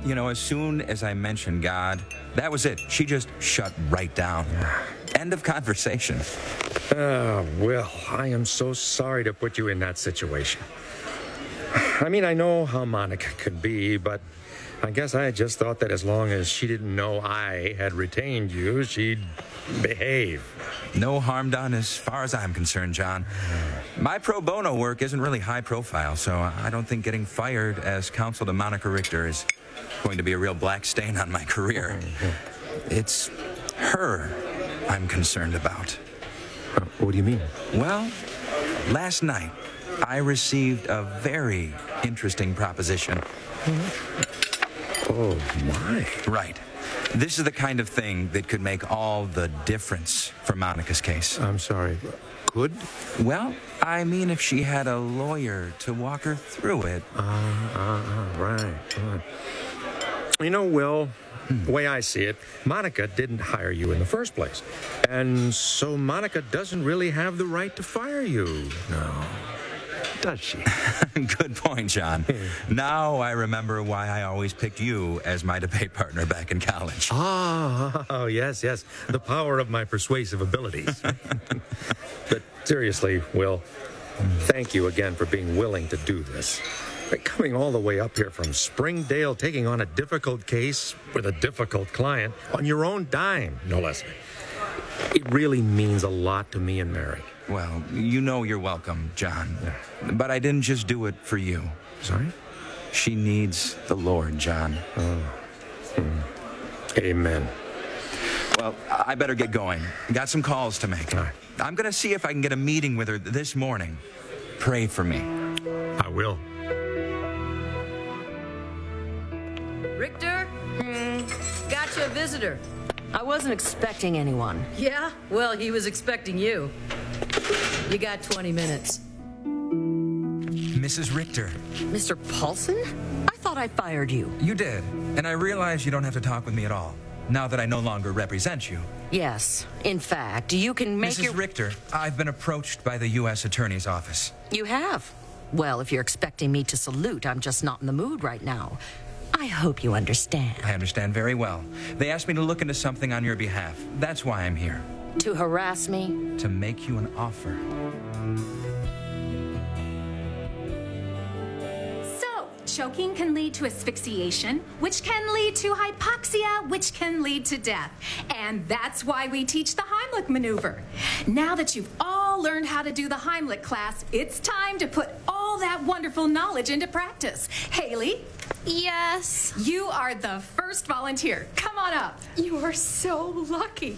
as soon as I mentioned God, that was it. She just shut right down. End of conversation. Will, I am so sorry to put you in that situation. I mean, I know how Monica could be, but I guess I just thought that as long as she didn't know I had retained you, she'd behave. No harm done as far as I'm concerned, John. My pro bono work isn't really high profile, so I don't think getting fired as counsel to Monica Richter is going to be a real black stain on my career. It's her I'm concerned about. What do you mean? Well, last night, I received a very interesting proposition. Oh, my. Right. This is the kind of thing that could make all the difference for Monica's case. I'm sorry. Good? Well, I mean if she had a lawyer to walk her through it. Right. You know, Will, the way I see it, Monica didn't hire you in the first place. And so Monica doesn't really have the right to fire you. No. Does she? Good point, John. Now I remember why I always picked you as my debate partner back in college. Oh, yes. The power of my persuasive abilities. But seriously, Will, thank you again for being willing to do this. Coming all the way up here from Springdale, taking on a difficult case with a difficult client on your own dime, no less. It really means a lot to me and Mary. Well, you know you're welcome, John. But I didn't just do it for you. Sorry? She needs the Lord, John. Amen. Well, I better get going. Got some calls to make. All right. I'm going to see if I can get a meeting with her this morning. Pray for me. I will. Richter? Got you a visitor. I wasn't expecting anyone. Yeah? Well, he was expecting you. You got 20 minutes. Mrs. Richter. Mr. Paulson? I thought I fired you. You did. And I realize you don't have to talk with me at all, now that I no longer represent you. Yes. In fact, you can make Mrs. Richter, I've been approached by the U.S. Attorney's Office. You have? Well, if you're expecting me to salute, I'm just not in the mood right now. I hope you understand. I understand very well. They asked me to look into something on your behalf. That's why I'm here. To harass me? To make you an offer. So, choking can lead to asphyxiation, which can lead to hypoxia, which can lead to death. And that's why we teach the Heimlich maneuver. Now that you've all learned how to do the Heimlich class, it's time to put all that wonderful knowledge into practice. Haley? Yes? You are the first volunteer. Come on up. You are so lucky.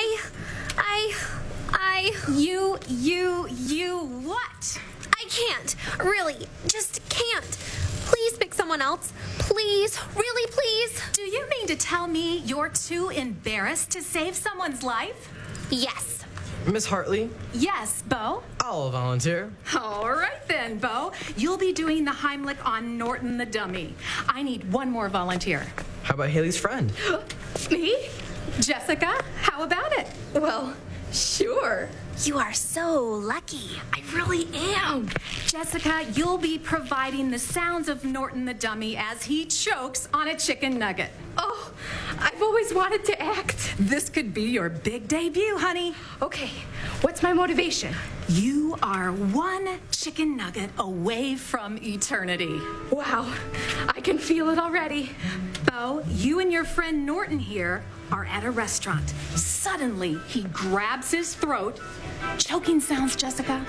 You what? I can't. Really. Just can't. Please pick someone else. Please. Really, please. Do you mean to tell me you're too embarrassed to save someone's life? Yes. Miss Hartley? Yes, Bo? I'll volunteer. All right then, Bo. You'll be doing the Heimlich on Norton the dummy. I need one more volunteer. How about Haley's friend? Me? Jessica, how about it? Well, sure. You are so lucky. I really am. Jessica, you'll be providing the sounds of Norton the dummy as he chokes on a chicken nugget. Oh, I've always wanted to act. This could be your big debut, honey. Okay, what's my motivation? You are one chicken nugget away from eternity. Wow, I can feel it already. Bo, you and your friend Norton here are at a restaurant. Suddenly, he grabs his throat. Choking sounds, Jessica.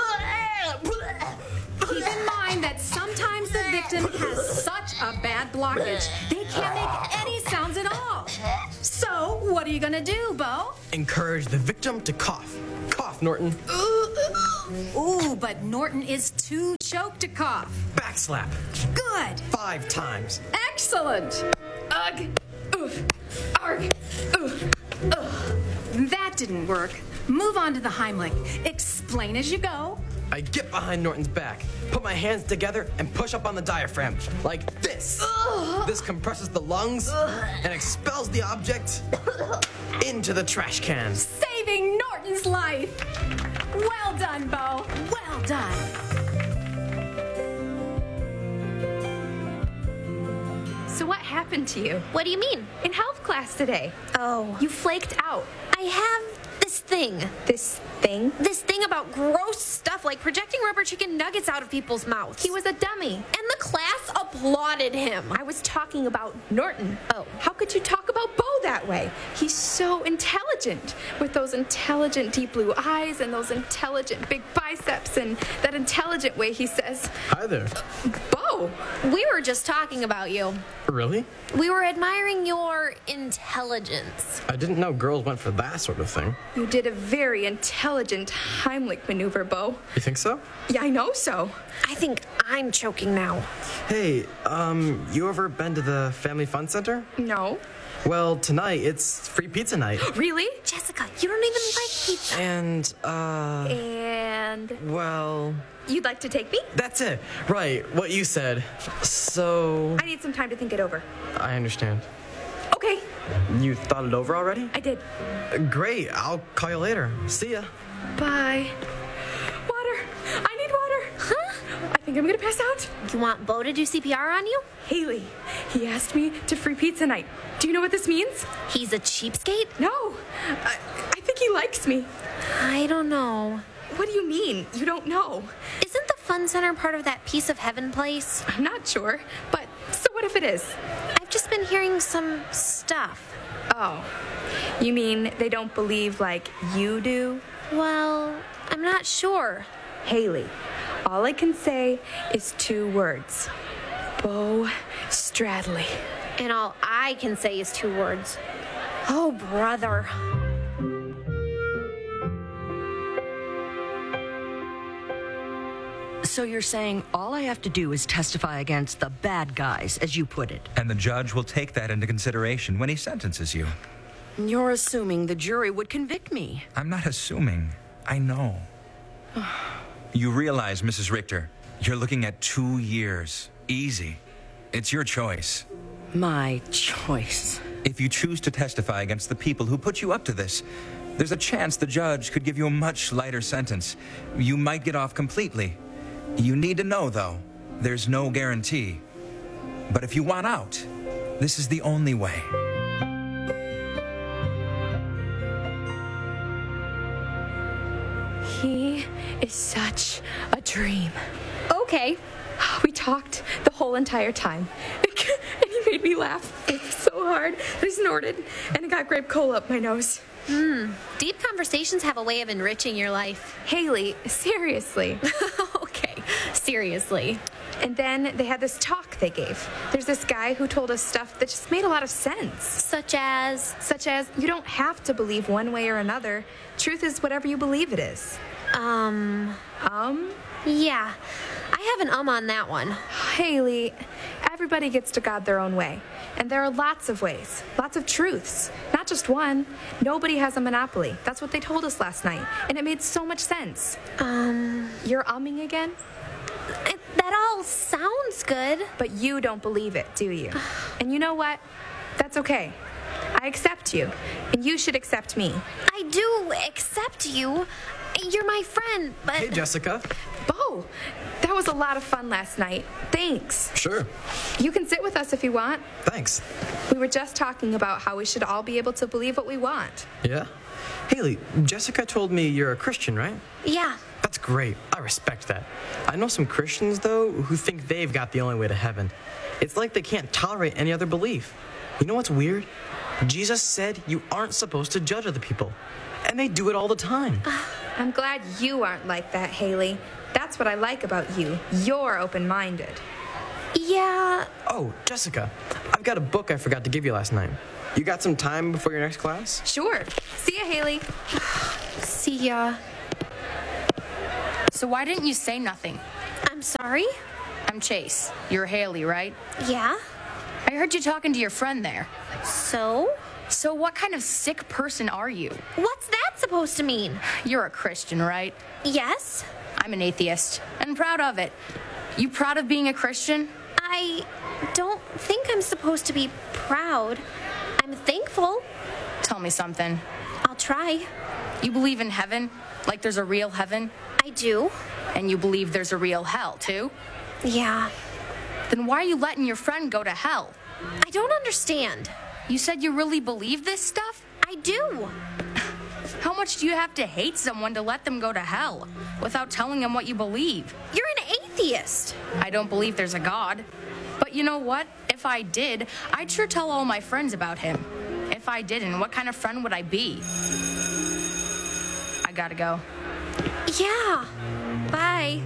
Keep in mind that sometimes the victim has such a bad blockage, they can't make any sounds at all. So, what are you gonna do, Bo? Encourage the victim to cough. Cough, Norton. Ooh, but Norton is too choked to cough. Backslap. Good. 5 times. Excellent. Ugh. Oof. Arg. Oof. Ugh. That didn't work. Move on to the Heimlich. Explain as you go. I get behind Norton's back, put my hands together, and push up on the diaphragm, like this. This compresses the lungs and expels the object into the trash can. Saving Norton's life. Well done, Bo. Well done. So So what happened to you? What do you mean? In health class today. Oh. You flaked out. I have this thing. This thing? This thing about gross stuff like projecting rubber chicken nuggets out of people's mouths. He was a dummy. And the class applauded him. I was talking about Norton. Oh. How could you talk about Bo that way? He's so intelligent, with those intelligent deep blue eyes and those intelligent big biceps and that intelligent way he says, Hi there. Bo! We were just talking about you. Really? We were admiring your intelligence. I didn't know girls went for that sort of thing. You did a very intelligent Heimlich maneuver, Bo. You think so? Yeah, I know so. I think I'm choking now. Hey, you ever been to the Family Fun Center? No. Well, tonight it's free pizza night. Really? Jessica, you don't even like pizza. And, well, You'd like to take me? that's it. Right, what you said. So, I need some time to think it over. I understand. Okay, You thought it over already? I did. Great, I'll call you later. See ya. Bye. Water. I need water. Huh? I think I'm gonna pass out. You want Bo to do CPR on you? Haley, he asked me to free pizza night. Do you know what this means? He's a cheapskate? No. I think he likes me. I don't know. What do you mean? You don't know? Isn't the Fun Center part of that Piece of Heaven place? I'm not sure, but so what if it is? I've just been hearing some stuff. Oh, you mean they don't believe like you do? Well, I'm not sure. Haley, all I can say is 2 words. Bo Stradley. And all I can say is 2 words. Oh, brother. So you're saying all I have to do is testify against the bad guys, as you put it. And the judge will take that into consideration when he sentences you. You're assuming the jury would convict me. I'm not assuming. I know. You realize, Mrs. Richter, you're looking at 2 years. Easy. It's your choice. My choice. If you choose to testify against the people who put you up to this, there's a chance the judge could give you a much lighter sentence. You might get off completely. You need to know, though, there's no guarantee. But if you want out, this is the only way. He is such a dream. Okay. We talked the whole entire time. And he made me laugh so hard. I snorted, and it got grape cola up my nose. Deep conversations have a way of enriching your life. Haley, seriously. Okay, seriously. And then they had this talk they gave. There's this guy who told us stuff that just made a lot of sense. Such as? Such as, you don't have to believe one way or another. Truth is whatever you believe it is. Yeah. I have an on that one. Haley, everybody gets to God their own way. And there are lots of ways, lots of truths, not just one. Nobody has a monopoly. That's what they told us last night. And it made so much sense. You're umming again? That all sounds good. But you don't believe it, do you? And you know what? That's okay. I accept you, and you should accept me. I do accept you. You're my friend, but... Hey, Jessica. Bo, that was a lot of fun last night. Thanks. Sure. You can sit with us if you want. Thanks. We were just talking about how we should all be able to believe what we want. Yeah? Haley, Jessica told me you're a Christian, right? Yeah. That's great. I respect that. I know some Christians, though, who think they've got the only way to heaven. It's like they can't tolerate any other belief. You know what's weird? Jesus said you aren't supposed to judge other people. And they do it all the time. I'm glad you aren't like that, Haley. That's what I like about you. You're open-minded. Yeah. Oh, Jessica, I've got a book I forgot to give you last night. You got some time before your next class? Sure. See ya, Haley. See ya. So why didn't you say nothing? I'm sorry? I'm Chase. You're Haley, right? Yeah? I heard you talking to your friend there. So? So what kind of sick person are you? What's that supposed to mean? You're a Christian, right? Yes? I'm an atheist, and proud of it. You proud of being a Christian? I don't think I'm supposed to be proud. I'm thankful. Tell me something. I'll try. You believe in heaven? Like there's a real heaven? I do. And you believe there's a real hell, too? Yeah. then why are you letting your friend go to hell? I don't understand. You said you really believe this stuff? I do. How much do you have to hate someone to let them go to hell without telling them what you believe? You're an atheist. I don't believe there's a God. But you know what? If I did, I'd sure tell all my friends about him. If I didn't, what kind of friend would I be? I gotta go. Yeah. Bye.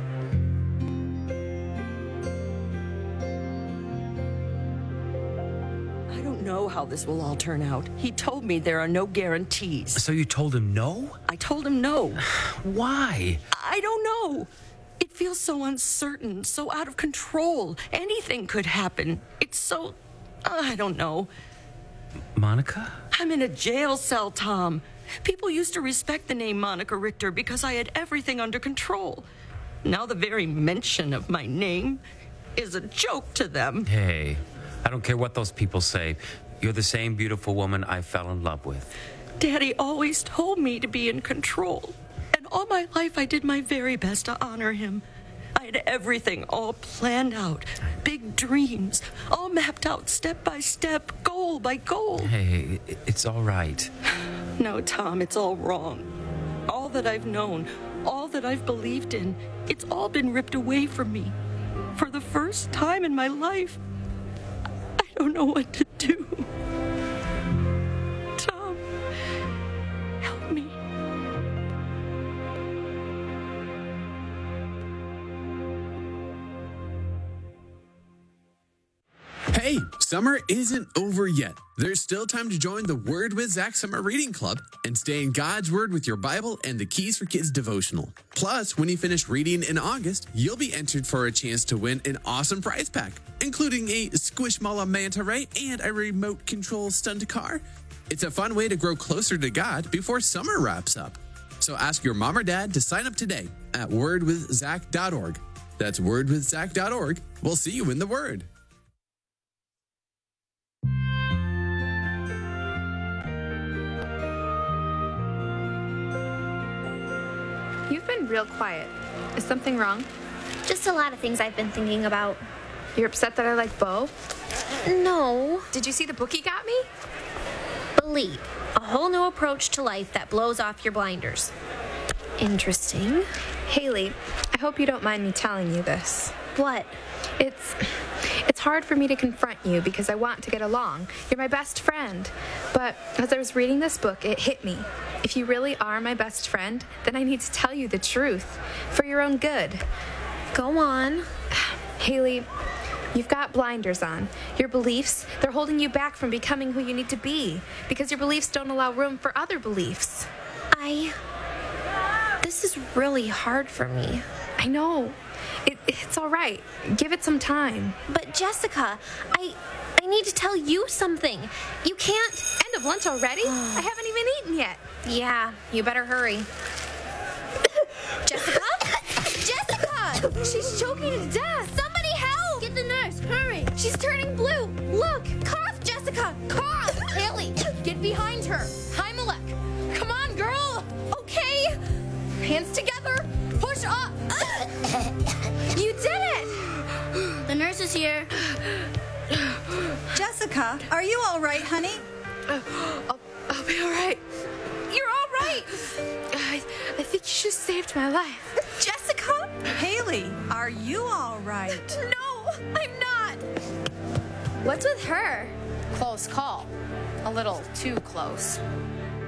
I don't know how this will all turn out. He told me there are no guarantees. So you told him no? I told him no. Why? I don't know. It feels so uncertain, so out of control. Anything could happen. It's so... I don't know. Monica? I'm in a jail cell, Tom. People used to respect the name Monica Richter because I had everything under control. Now the very mention of my name is a joke to them. Hey, I don't care what those people say. You're the same beautiful woman I fell in love with. Daddy always told me to be in control. And all my life I did my very best to honor him. I had everything all planned out. Big dreams, all mapped out step by step, goal by goal. Hey, it's all right. No, Tom, it's all wrong. All that I've known, all that I've believed in, it's all been ripped away from me. For the first time in my life, I don't know what to do. Tom, help me. Hey, summer isn't over yet. There's still time to join the Word with Zach Summer Reading Club and stay in God's Word with your Bible and the Keys for Kids devotional. Plus, when you finish reading in August, you'll be entered for a chance to win an awesome prize pack, including a Squishmallow manta ray and a remote control stunt car. It's a fun way to grow closer to God before summer wraps up. So ask your mom or dad to sign up today at wordwithzach.org. That's wordwithzach.org. We'll see you in the Word. You've been real quiet. Is something wrong? Just a lot of things I've been thinking about. You're upset that I like Bo? No. Did you see the book he got me? Believe. A whole new approach to life that blows off your blinders. Interesting. Haley, I hope you don't mind me telling you this. What? It's hard for me to confront you because I want to get along. You're my best friend. But as I was reading this book, it hit me. If you really are my best friend, then I need to tell you the truth for your own good. Go on. Haley, you've got blinders on. Your beliefs, they're holding you back from becoming who you need to be because your beliefs don't allow room for other beliefs. This is really hard for me. I know. It's all right. Give it some time. But Jessica, I need to tell you something. You can't... End of lunch already? I haven't even eaten yet. Yeah, you better hurry. Jessica? Jessica! She's choking to death. Somebody help! Get the nurse, hurry! She's turning blue. Look! Cough, Jessica! Cough! Haley, get behind her. Heimelek, come on, girl! Okay. Hands together, push up! You did it! The nurse is here. Jessica, are you all right, honey? I'll be all right. You're all right. I think you just saved my life. Jessica? Haley, are you all right? No, I'm not. What's with her? Close call. A little too close.